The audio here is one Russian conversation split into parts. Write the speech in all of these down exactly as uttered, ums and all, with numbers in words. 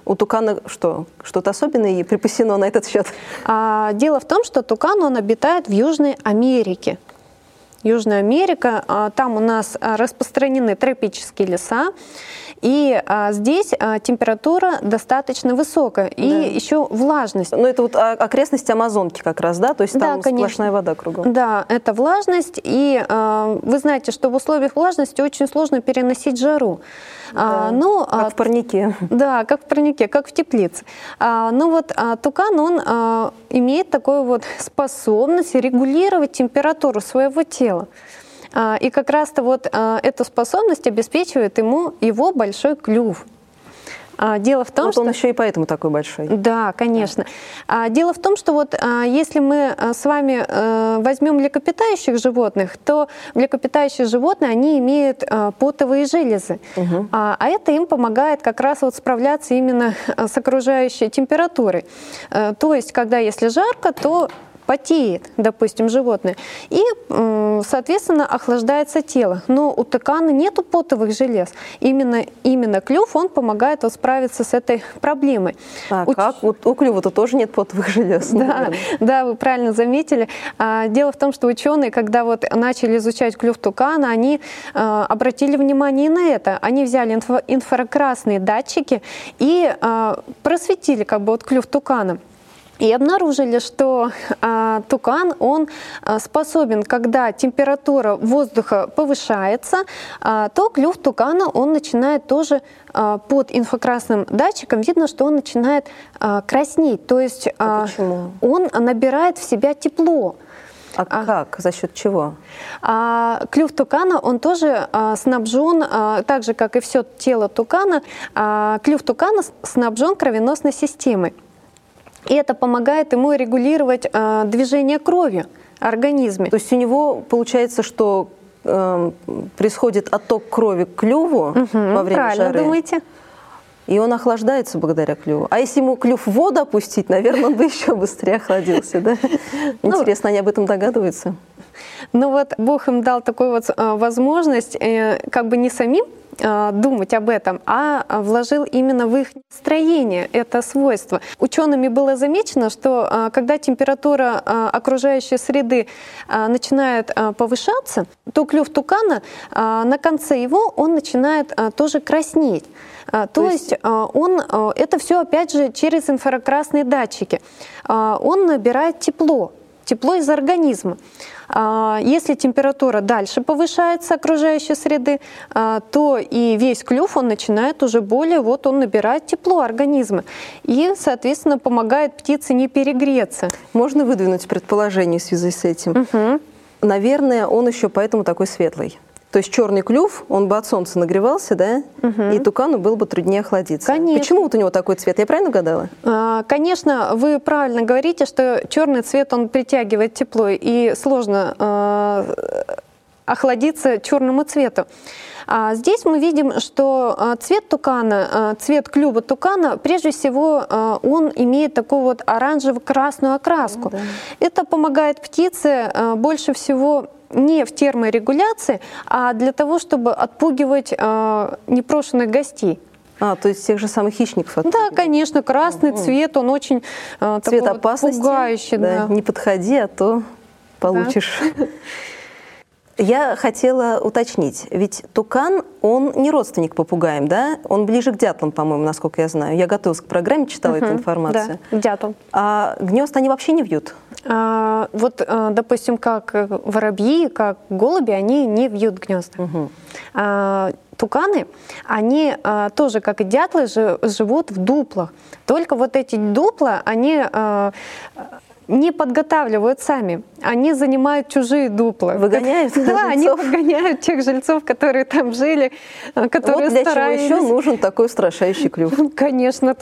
У тукана что? Что-то особенное припасено на этот счет? А, дело в том, что тукан, он обитает в Южной Америке. Южная Америка, а, там у нас распространены тропические леса, и а, здесь а, температура достаточно высокая, и да. еще влажность. Ну, это вот окрестности Амазонки как раз, да? То есть там да, сплошная вода кругом. Да, это влажность, и а, вы знаете, что в условиях влажности очень сложно переносить жару. Да, а, но, как а, в парнике. Да, как в парнике, как в теплице. А, ну вот а, тукан, он а, имеет такую вот способность регулировать температуру своего тела. И как раз-то вот эту способность обеспечивает ему его большой клюв. Дело в том, вот что... он еще и поэтому такой большой. Да, конечно. Да. Дело в том, что вот если мы с вами возьмем млекопитающих животных, то млекопитающие животные, они имеют потовые железы. Угу. А это им помогает как раз вот справляться именно с окружающей температурой. То есть, когда если жарко, то потеет, допустим, животное, и, соответственно, охлаждается тело. Но у тукана нету потовых желез. Именно, именно клюв, он помогает вот справиться с этой проблемой. А у... как? У, у клюва-то тоже нет потовых желез. Да, да, вы правильно заметили. Дело в том, что ученые, когда вот начали изучать клюв тукана, они обратили внимание на это. Они взяли инфра- инфракрасные датчики и просветили как бы вот клюв тукана. И обнаружили, что а, тукан, он а, способен, когда температура воздуха повышается, а, то клюв тукана, он начинает тоже а, под инфракрасным датчиком, видно, что он начинает а, краснеть. То есть а, а он набирает в себя тепло. А, а как? За счет чего? А, клюв тукана, он тоже а, снабжен, а, так же, как и все тело тукана, а, клюв тукана снабжен кровеносной системой. И это помогает ему регулировать э, движение крови в организме. То есть у него получается, что э, происходит отток крови к клюву угу, во время правильно жары. Думаете? И он охлаждается благодаря клюву. А если ему клюв в воду опустить, наверное, он бы еще быстрее охладился, да? Интересно, они об этом догадываются? Ну вот Бог им дал такую вот возможность как бы не самим думать об этом, а вложил именно в их строение это свойство. Учеными было замечено, что когда температура окружающей среды начинает повышаться, то клюв тукана на конце его он начинает тоже краснеть. То, То есть он, это все опять же через инфракрасные датчики. Он набирает тепло, тепло из организма. Если температура дальше повышается окружающей среды, то и весь клюв он начинает уже более, вот он набирает тепло организма и, соответственно, помогает птице не перегреться. Можно выдвинуть предположение в связи с этим? Угу. Наверное, он еще поэтому такой светлый. То есть черный клюв, он бы от солнца нагревался, да, угу. и тукану было бы труднее охладиться. Конечно. Почему вот у него такой цвет? Я правильно угадала? А, конечно, вы правильно говорите, что черный цвет, он притягивает тепло, и сложно а, охладиться черному цвету. А здесь мы видим, что цвет тукана, цвет клюва тукана, прежде всего, он имеет такую вот оранжево-красную окраску. Ну, да. Это помогает птице больше всего не в терморегуляции, а для того, чтобы отпугивать э, непрошенных гостей. А, то есть тех же самых хищников отпугивать? Да, конечно, красный угу. цвет, он очень э, цвет такой опасности, вот пугающий. Да. Да. Не подходи, а то получишь. Да. Я хотела уточнить, ведь тукан, он не родственник попугаям, да? Он ближе к дятлам, по-моему, насколько я знаю. Я готовилась к программе, читала uh-huh, эту информацию. Да, дятел. А гнезд они вообще не вьют? А, вот, допустим, как воробьи, как голуби, они не вьют гнезда. Uh-huh. А, туканы, они а, тоже, как и дятлы, живут в дуплах. Только вот эти дупла, они... А, не подготавливают сами, они занимают чужие дупла. Выгоняют Да, жильцов. Они выгоняют тех жильцов, которые там жили, которые вот для старались. чего еще нужен такой устрашающий клюв. Конечно, тут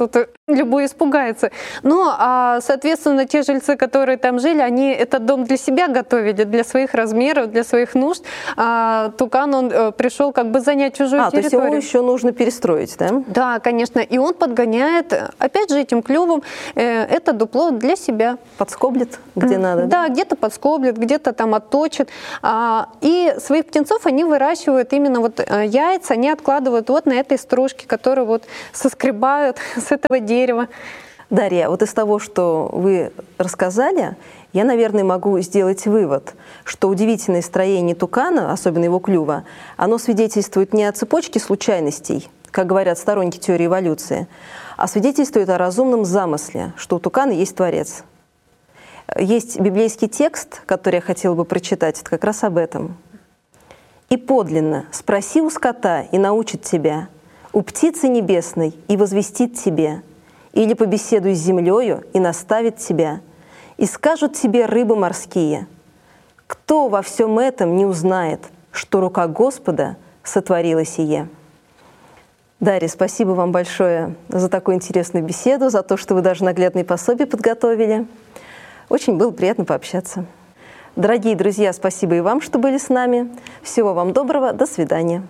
любой испугается. Ну, а, соответственно, те жильцы, которые там жили, они этот дом для себя готовили, для своих размеров, для своих нужд. А тукан, он э, пришел как бы занять чужую а, территорию. То есть его еще нужно перестроить, да? Да, конечно. И он подгоняет, опять же, этим клювом э, это дупло для себя. Подскоблит, где надо. Да, да, где-то подскоблит, где-то там отточит. А, и своих птенцов они выращивают именно вот э, яйца, они откладывают вот на этой стружке, которую вот соскребают с этого дерева. Дарья, вот из того, что вы рассказали, я, наверное, могу сделать вывод, что удивительное строение тукана, особенно его клюва, оно свидетельствует не о цепочке случайностей, как говорят сторонники теории эволюции, а свидетельствует о разумном замысле, что у тукана есть творец. Есть библейский текст, который я хотела бы прочитать, это как раз об этом. «И подлинно спроси у скота, и научит тебя, у птицы небесной, и возвестит тебе, или побеседуй с землею, и наставит тебя, и скажут тебе рыбы морские. Кто во всем этом не узнает, что рука Господа сотворила сие?» Дарья, спасибо вам большое за такую интересную беседу, за то, что вы даже наглядные пособия подготовили. Очень было приятно пообщаться. Дорогие друзья, спасибо и вам, что были с нами. Всего вам доброго, до свидания.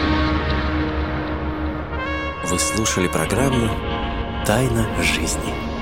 Вы слушали программу «Тайна жизни».